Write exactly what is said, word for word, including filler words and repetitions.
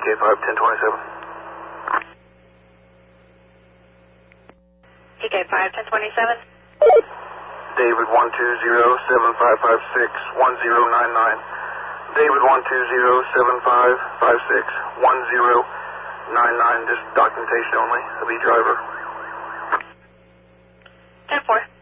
K five, ten twenty-seven. T K five, ten twenty-seven. David one two zero, seven five five six, one zero nine nine. David one two zero, seven five five six, one zero nine nine. Just documentation only. The lead driver. ten four.